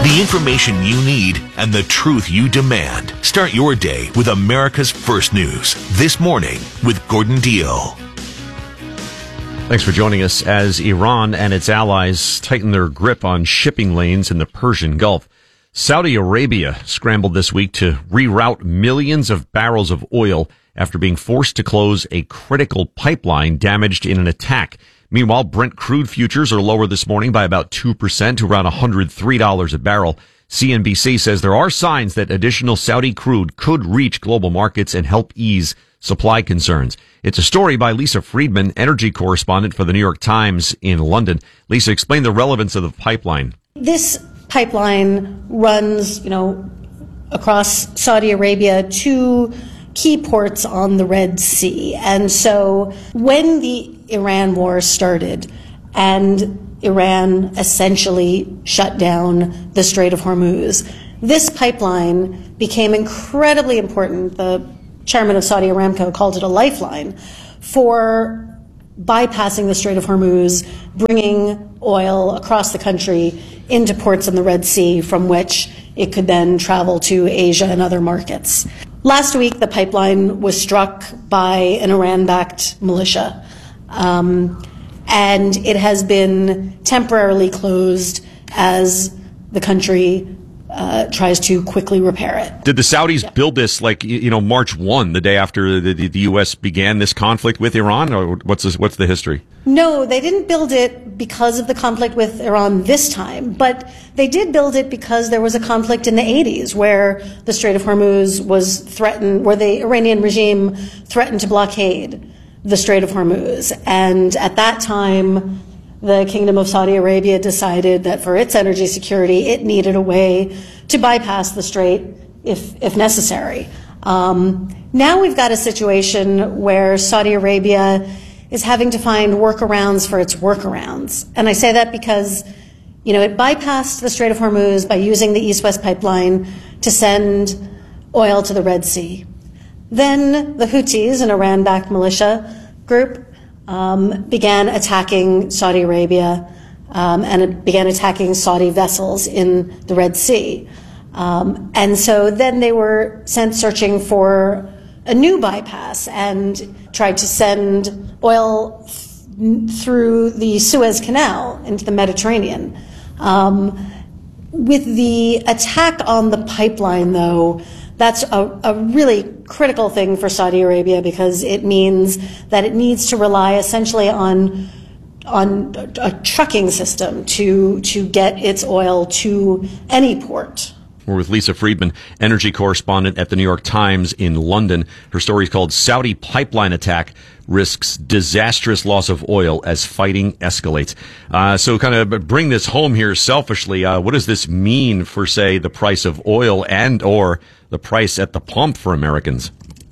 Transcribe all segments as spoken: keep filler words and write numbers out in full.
The information you need and the truth you demand. Start your day with America's First News. This morning with Gordon Deal. Thanks for joining us as Iran and its allies tighten their grip on shipping lanes in the Persian Gulf. Saudi Arabia scrambled this week to reroute millions of barrels of oil after being forced to close a critical pipeline damaged in an attack. Meanwhile, Brent crude futures are lower this morning by about two percent to around one hundred three dollars a barrel. C N B C says there are signs that additional Saudi crude could reach global markets and help ease supply concerns. It's a story by Lisa Friedman, energy correspondent for the New York Times in London. Lisa, explain the relevance of the pipeline. This pipeline runs, you know, across Saudi Arabia to key ports on the Red Sea. And so when the Iran war started and Iran essentially shut down the Strait of Hormuz, this pipeline became incredibly important. The chairman of Saudi Aramco called it a lifeline for bypassing the Strait of Hormuz, bringing oil across the country into ports in the Red Sea from which it could then travel to Asia and other markets. Last week, the pipeline was struck by an Iran-backed militia, um, and it has been temporarily closed as the country uh, tries to quickly repair it. Did the Saudis yeah. build this like, you know, March first, the day after the, the U S began this conflict with Iran, or what's this, what's the history? No, they didn't build it because of the conflict with Iran this time, but they did build it because there was a conflict in the eighties where the Strait of Hormuz was threatened, where the Iranian regime threatened to blockade the Strait of Hormuz. And at that time, the Kingdom of Saudi Arabia decided that for its energy security, it needed a way to bypass the strait if, if necessary. Um, now we've got a situation where Saudi Arabia is having to find workarounds for its workarounds. And I say that because, you know, it bypassed the Strait of Hormuz by using the East-West pipeline to send oil to the Red Sea. Then the Houthis, an Iran-backed militia group, um, began attacking Saudi Arabia um, and it began attacking Saudi vessels in the Red Sea. Um, and so then they were sent searching for a new bypass and tried to send oil th- through the Suez Canal into the Mediterranean. Um, with the attack on the pipeline, though, that's a, a really critical thing for Saudi Arabia because it means that it needs to rely essentially on on a, a trucking system to to get its oil to any port. We're with Lisa Friedman, energy correspondent at the New York Times in London. Her story is called Saudi Pipeline Attack Risks Disastrous Loss of Oil as Fighting Escalates. Uh, so kind of bring this home here selfishly. Uh, what does this mean for, say, the price of oil and or the price at the pump for Americans?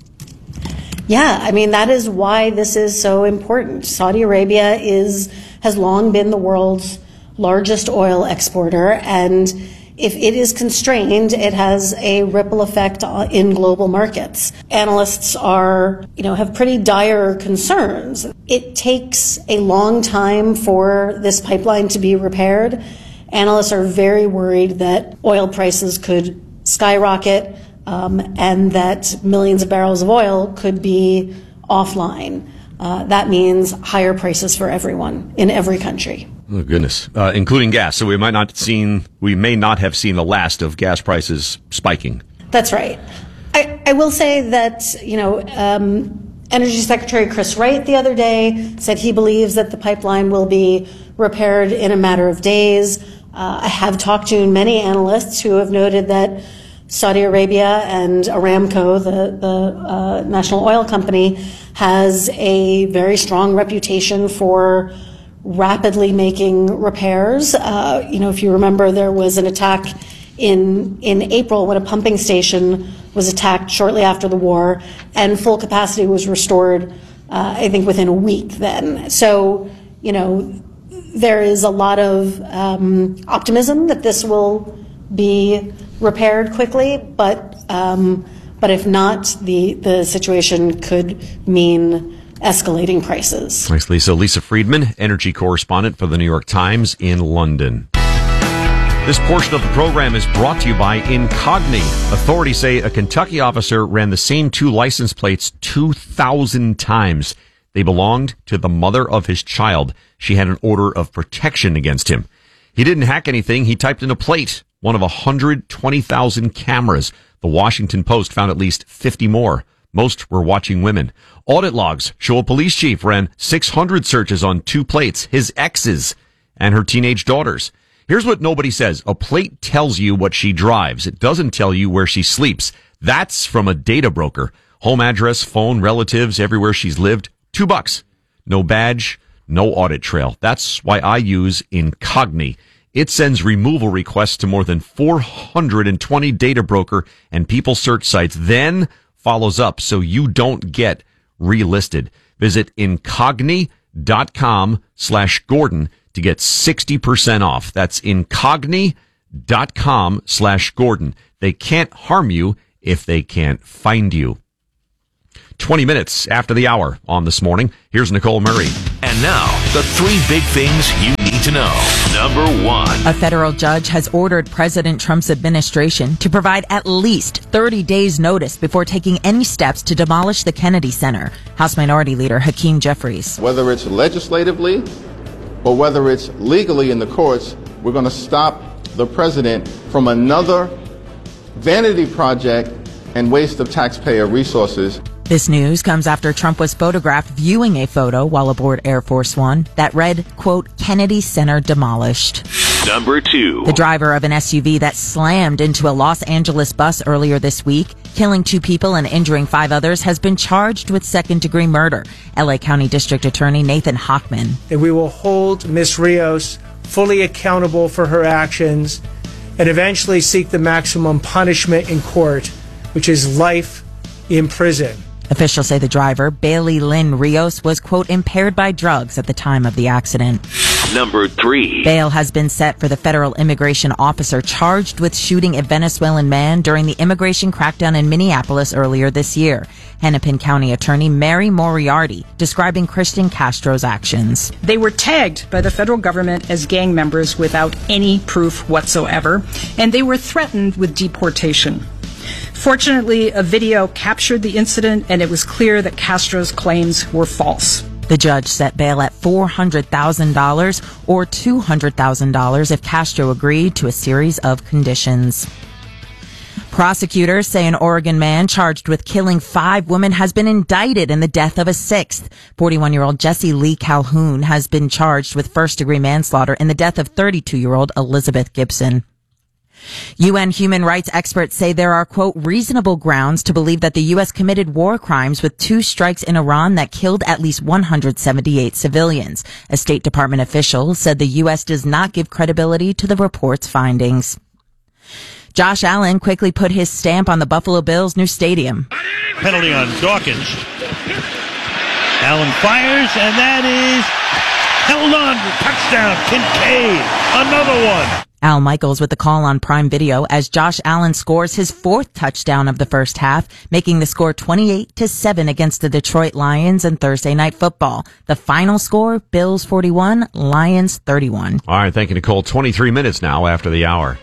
Yeah, I mean, that is why this is so important. Saudi Arabia is has long been the world's largest oil exporter, and if it is constrained, it has a ripple effect in global markets. Analysts are, you know, have pretty dire concerns. It takes a long time for this pipeline to be repaired. Analysts are very worried that oil prices could skyrocket um, and that millions of barrels of oil could be offline. Uh, that means higher prices for everyone in every country. Oh goodness, uh, including gas. So we might not seen, we may not have seen the last of gas prices spiking. That's right. I, I will say that, you know, um, Energy Secretary Chris Wright the other day said he believes that the pipeline will be repaired in a matter of days. Uh, I have talked to many analysts who have noted that Saudi Arabia and Aramco, the, the uh, national oil company, has a very strong reputation for rapidly making repairs. Uh, you know, if you remember, there was an attack in in April when a pumping station was attacked shortly after the war, and full capacity was restored, uh, I think, within a week then. So, you know, there is a lot of um, optimism that this will be repaired quickly, but um, but if not, the, the situation could mean escalating prices. Thanks, Lisa. Lisa Friedman, energy correspondent for the New York Times in London. This portion of the program is brought to you by Incogni. Authorities say a Kentucky officer ran the same two license plates two thousand times. They belonged to the mother of his child. She had an order of protection against him. He didn't hack anything. He typed in a plate, one of one hundred twenty thousand cameras. The Washington Post found at least fifty more. Most were watching women. Audit logs show a police chief ran six hundred searches on two plates, his ex's and her teenage daughters. Here's what nobody says. A plate tells you what she drives. It doesn't tell you where she sleeps. That's from a data broker. Home address, phone, relatives, everywhere she's lived. Two bucks. No badge, no audit trail. That's why I use Incogni. It sends removal requests to more than four hundred twenty data broker and people search sites, then follows up so you don't get relisted. Visit incogni.com slash Gordon to get sixty percent off. That's incogni.com slash Gordon. They can't harm you if they can't find you. twenty minutes after the hour on This Morning. Here's Nicole Murray. And now, the three big things you need to know. Number one. A federal judge has ordered President Trump's administration to provide at least thirty days notice before taking any steps to demolish the Kennedy Center. House Minority Leader Hakeem Jeffries. Whether it's legislatively or whether it's legally in the courts, we're going to stop the president from another vanity project and waste of taxpayer resources. This news comes after Trump was photographed viewing a photo while aboard Air Force One that read, quote, Kennedy Center demolished. Number two. The driver of an S U V that slammed into a Los Angeles bus earlier this week, killing two people and injuring five others, has been charged with second-degree murder. L A County District Attorney Nathan Hochman. And we will hold Miz Rios fully accountable for her actions and eventually seek the maximum punishment in court, which is life in prison. Officials say the driver, Bailey Lynn Rios, was, quote, impaired by drugs at the time of the accident. Number three. Bail has been set for the federal immigration officer charged with shooting a Venezuelan man during the immigration crackdown in Minneapolis earlier this year. Hennepin County Attorney Mary Moriarty describing Christian Castro's actions. They were tagged by the federal government as gang members without any proof whatsoever, and they were threatened with deportation. Fortunately, a video captured the incident, and it was clear that Castro's claims were false. The judge set bail at four hundred thousand dollars or two hundred thousand dollars if Castro agreed to a series of conditions. Prosecutors say an Oregon man charged with killing five women has been indicted in the death of a sixth. forty-one-year-old Jesse Lee Calhoun has been charged with first-degree manslaughter in the death of thirty-two-year-old Elizabeth Gibson. U N human rights experts say there are, quote, reasonable grounds to believe that the U S committed war crimes with two strikes in Iran that killed at least one hundred seventy-eight civilians. A State Department official said the U S does not give credibility to the report's findings. Josh Allen quickly put his stamp on the Buffalo Bills' new stadium. Penalty on Dawkins. Allen fires, and that is held on. Touchdown, Kincaid. Another one. Al Michaels with the call on Prime Video as Josh Allen scores his fourth touchdown of the first half, making the score twenty-eight to seven against the Detroit Lions in Thursday Night Football. The final score, Bills forty-one, Lions thirty-one. All right, thank you, Nicole. twenty-three minutes now after the hour.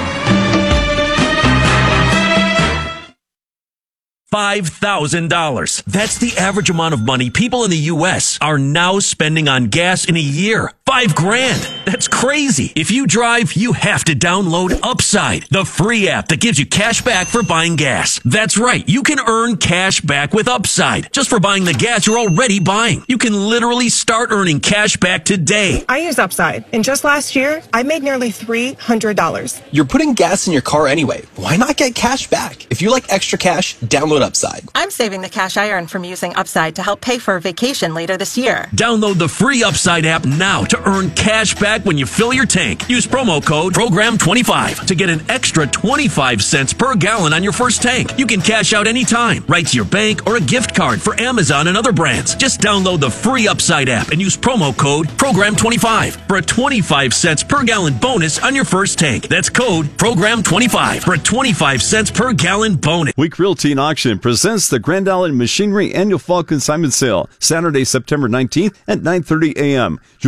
five thousand dollars. That's the average amount of money people in the U S are now spending on gas in a year. Five grand. That's crazy. If you drive, you have to download Upside, the free app that gives you cash back for buying gas. That's right. You can earn cash back with Upside just for buying the gas you're already buying. You can literally start earning cash back today. I use Upside, and just last year, I made nearly three hundred dollars. You're putting gas in your car anyway. Why not get cash back? If you like extra cash, download Upside. I'm saving the cash I earn from using Upside to help pay for a vacation later this year. Download the free Upside app now to earn cash back when you fill your tank. Use promo code program twenty-five to get an extra twenty-five cents per gallon on your first tank. You can cash out anytime, right to your bank or a gift card for Amazon and other brands. Just download the free Upside app and use promo code program twenty-five for a twenty-five cents per gallon bonus on your first tank. That's code program twenty-five for a twenty-five cents per gallon bonus. Week Realty and Auction presents the Grand Island Machinery Annual Fall Consignment Sale, Saturday, September nineteenth at nine thirty a.m. Join everyone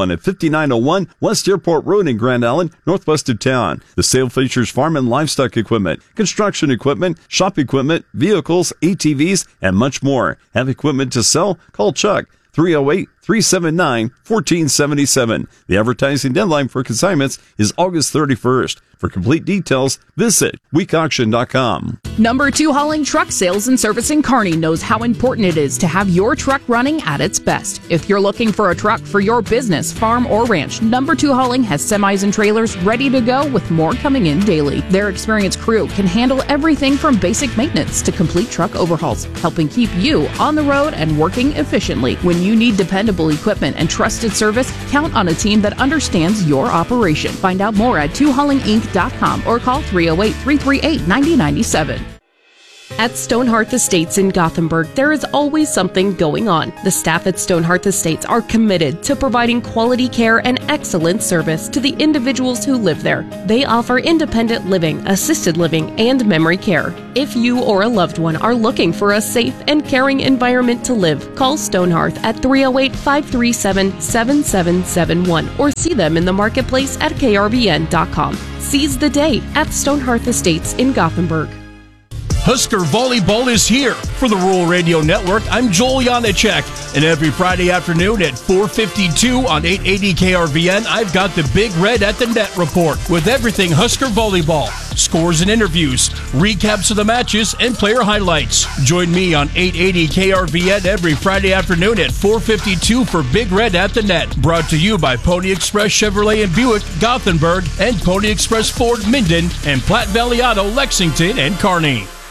one at fifty-nine oh one West Airport Road in Grand Island, northwest of town. The sale features farm and livestock equipment, construction equipment, shop equipment, vehicles, A T Vs, and much more. Have equipment to sell? Call Chuck, three oh eight, three seven nine, one four seven seven. The advertising deadline for consignments is August thirty-first. For complete details, visit week auction dot com. Number two Hauling Truck Sales and Service in Kearney knows how important it is to have your truck running at its best. If you're looking for a truck for your business, farm, or ranch, Number two Hauling has semis and trailers ready to go with more coming in daily. Their experienced crew can handle everything from basic maintenance to complete truck overhauls, helping keep you on the road and working efficiently. When you need dependable equipment and trusted service, count on a team that understands your operation. Find out more at two hauling inc dot com or call three oh eight, three three eight, nine oh nine seven. At Stonehearth Estates in Gothenburg, there is always something going on. The staff at Stonehearth Estates are committed to providing quality care and excellent service to the individuals who live there. They offer independent living, assisted living, and memory care. If you or a loved one are looking for a safe and caring environment to live, call Stonehearth at three oh eight, five three seven, seven seven seven one or see them in the marketplace at K R V N dot com. Seize the day at Stonehearth Estates in Gothenburg. Husker Volleyball is here. For the Rural Radio Network, I'm Joel Janacek. And every Friday afternoon at four fifty-two on eight eighty K R V N, I've got the Big Red at the Net report with everything Husker Volleyball. Scores and interviews, recaps of the matches, and player highlights. Join me on eight eighty K R V N every Friday afternoon at four fifty-two for Big Red at the Net. Brought to you by Pony Express Chevrolet and Buick, Gothenburg, and Pony Express Ford, Minden, and Platte Valley Auto, Lexington and Kearney.